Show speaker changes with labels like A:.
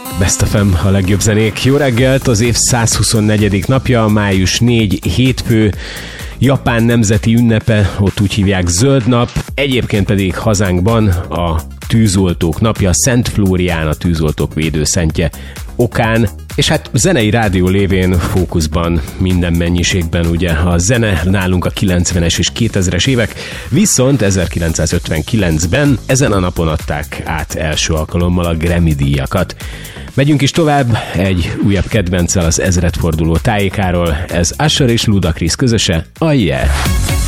A: Best FM, a legjobb zenék. Jó reggelt, az év 124. napja, május 4, hétfő, Japán nemzeti ünnepe, ott úgy hívják Zöld nap, egyébként pedig hazánkban a tűzoltók napja, Szent Flórián, a tűzoltók védőszentje okán, és hát zenei rádió lévén fókuszban minden mennyiségben ugye a zene, nálunk a 90-es és 2000-es évek, viszont 1959-ben ezen a napon adták át első alkalommal a Grammy díjakat. Megyünk is tovább, egy újabb kedvenccel az ezredforduló tájékáról, ez Usher és Ludacris közöse, a Yeah!